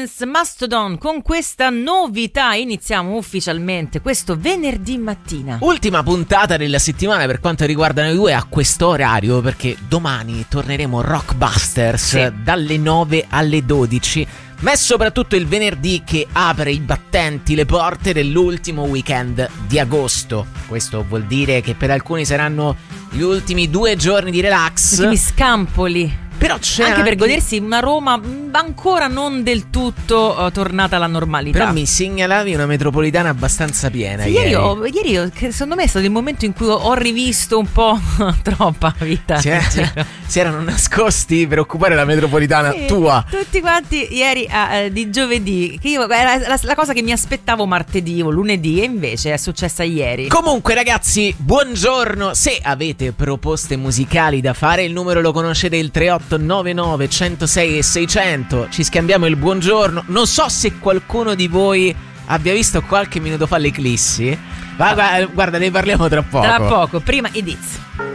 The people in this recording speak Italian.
Prince, Mastodon. Con questa novità iniziamo ufficialmente questo venerdì mattina. Ultima puntata della settimana per quanto riguarda noi due a questo orario, perché domani torneremo Rockbusters dalle 9 alle 12. Ma è soprattutto il venerdì che apre i battenti, le porte dell'ultimo weekend di agosto. Questo vuol dire che per alcuni saranno gli ultimi 2 giorni di relax. Ultimi scampoli. Però c'è anche per godersi una Roma ancora non del tutto tornata alla normalità. Però mi segnalavi una metropolitana abbastanza piena. Sì, ieri secondo me è stato il momento in cui ho rivisto un po' troppa vita. Si erano nascosti per occupare la metropolitana tua. Tutti quanti ieri di giovedì, che io era la cosa che mi aspettavo martedì o lunedì, e invece è successa ieri. Comunque ragazzi, buongiorno. Se avete proposte musicali da fare, il numero lo conoscete, il 3899 106 e 600. Ci scambiamo il buongiorno. Non so se qualcuno di voi abbia visto qualche minuto fa l'eclissi. Guarda, ne parliamo tra poco. Tra poco, prima Ediz.